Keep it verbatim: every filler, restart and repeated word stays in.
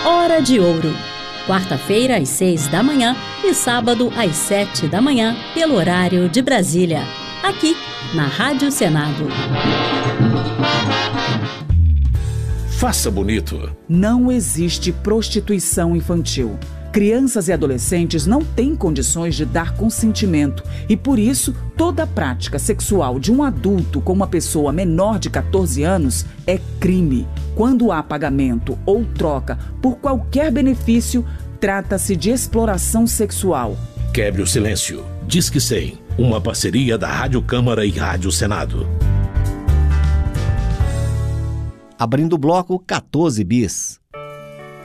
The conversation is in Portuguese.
Hora de Ouro. Quarta-feira às seis da manhã e sábado às sete da manhã, pelo horário de Brasília. Aqui, na Rádio Senado. Faça bonito. Não existe prostituição infantil. Crianças e adolescentes não têm condições de dar consentimento e, por isso, toda prática sexual de um adulto com uma pessoa menor de catorze anos é crime. Quando há pagamento ou troca por qualquer benefício, trata-se de exploração sexual. Quebre o silêncio. Disque cem, uma parceria da Rádio Câmara e Rádio Senado. Abrindo o bloco quatorze bis.